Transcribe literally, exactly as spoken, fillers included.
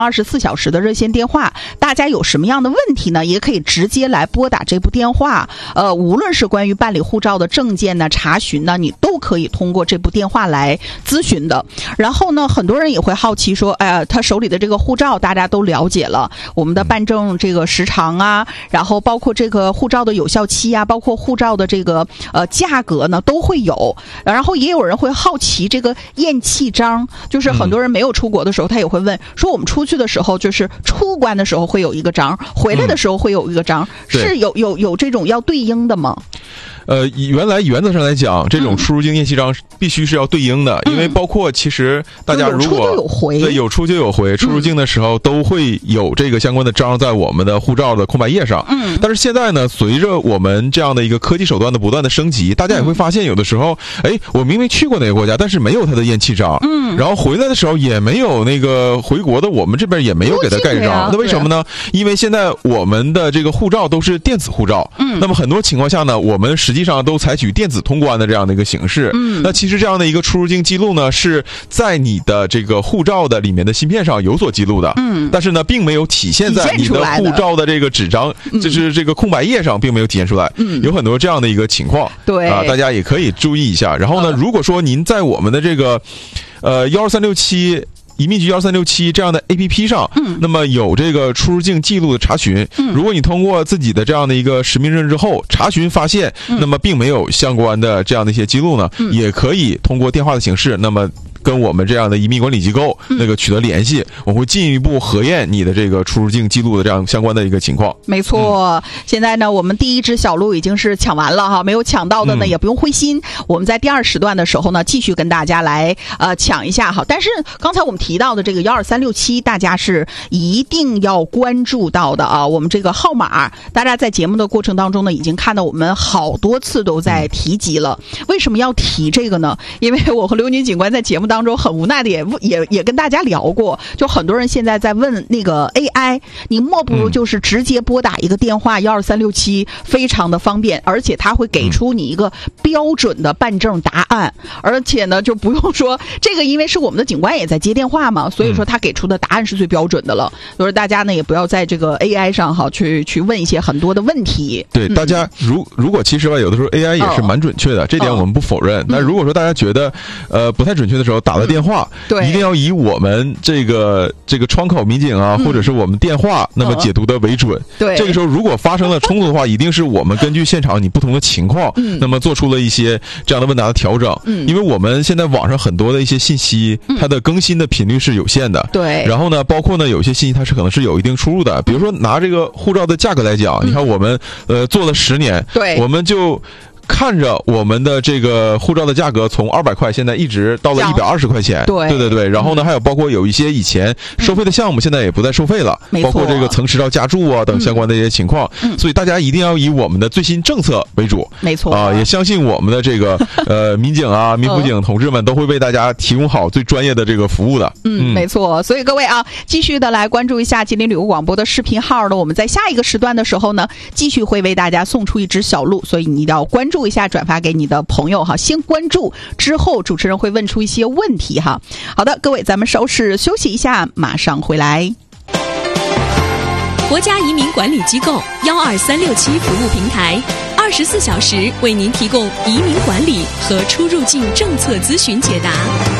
二十四小时的热线电话，大家有什么样的问题呢，也可以直接来拨打这部电话。呃，无论是关于办理护照的证件呢、查询呢，你都可以通过这部电话来咨询的。然后呢，很多人也会好奇说，哎、呃，他手里的这个护照大家都了解了，我们的办证这个时长啊，然后包括这个护照的有效期啊，包括护照的这个呃价格呢都会有。然后也有人会好奇这个验气章，就是很多人没有出国的时候，他也会问说，我们出去的时候就是出关的时候会有一个章，回来的时候会有一个章，嗯、是有有有这种要对应的吗？ 呃，原来原则上来讲，这种出入境验气章必须是要对应的，嗯、因为包括其实大家如果有出就有回， 对有出就有回，出入境的时候都会有这个相关的章在我们的护照的空白页上。嗯，但是现在呢，随着我们这样的一个科技手段的不断的升级，大家也会发现，有的时候，哎，我明明去过哪个国家，但是没有他的验气章，嗯，然后回来的时候也没有那个回国的，我们这边也没有给他盖章，啊、那为什么呢？因为现在我们的这个护照都是电子护照，嗯，那么很多情况下呢，我们实际上都采取电子通关的这样的一个形式。嗯，那其实这样的一个出入境记录呢，是在你的这个护照的里面的芯片上有所记录的。嗯，但是呢，并没有体现在你的护照的这个纸张，就是这个空白页上，并没有体现出来。嗯，有很多这样的一个情况。 对啊，大家也可以注意一下。然后呢，如果说您在我们的这个呃幺二三六七。移民局幺三六七这样的 A P P 上，嗯，那么有这个出入境记录的查询。嗯，如果你通过自己的这样的一个实名认之后查询发现，嗯、那么并没有相关的这样的一些记录呢，嗯、也可以通过电话的形式，那么跟我们这样的移民管理机构那个取得联系，嗯、我会进一步核验你的这个出入境记录的这样相关的一个情况。 没错，嗯、现在呢，我们第一只小鹿已经是抢完了哈，没有抢到的呢、嗯、也不用灰心，我们在第二时段的时候呢，继续跟大家来呃抢一下哈。但是刚才我们提到的这个幺二三六七，大家是一定要关注到的啊。我们这个号码，大家在节目的过程当中呢，已经看到我们好多次都在提及了。嗯、为什么要提这个呢？因为我和刘宁警官在节目当中很无奈的也也也跟大家聊过，就很多人现在在问那个 A I， 你莫不如就是直接拨打一个电话幺二三六七，非常的方便，而且它会给出你一个标准的办证答案，而且呢就不用说这个，因为是我们的警官也在接电话嘛，所以说他给出的答案是最标准的了。所以大家呢也不要在这个 A I 上哈去去问一些很多的问题。 对，嗯、大家如如果其实吧，有的时候 A I 也是蛮准确的，哦、这点我们不否认。那、哦、如果说大家觉得呃不太准确的时候，打了电话，嗯、对，一定要以我们这个这个窗口民警啊，嗯、或者是我们电话那么解读的为准。对，这个时候如果发生了冲突的话，一定是我们根据现场你不同的情况，嗯、那么做出了一些这样的问答的调整。嗯，因为我们现在网上很多的一些信息，嗯、它的更新的频率是有限的。对，然后呢，包括呢有些信息它是可能是有一定出入的，比如说拿这个护照的价格来讲，嗯、你看我们呃做了十年，对，我们就看着我们的这个护照的价格从二百块现在一直到了一百二十块钱，对对对对。然后呢，还有包括有一些以前收费的项目，现在也不再收费了，嗯、包括这个层持照加注啊等相关的一些情况。嗯、所以大家一定要以我们的最新政策为主，没错啊，也相信我们的这个呃民警啊、民辅警同志们都会为大家提供好最专业的这个服务的。 嗯，嗯没错。所以各位啊，继续的来关注一下吉林旅游广播的视频号呢，我们在下一个时段的时候呢，继续会为大家送出一只小鹿，所以你一定要关注一下，转发给你的朋友哈。先关注，之后主持人会问出一些问题哈。好的，各位，咱们稍事休息一下，马上回来。 国家移民管理机构幺二三六七服务平台，二十四小时为您提供移民管理和出入境政策咨询解答。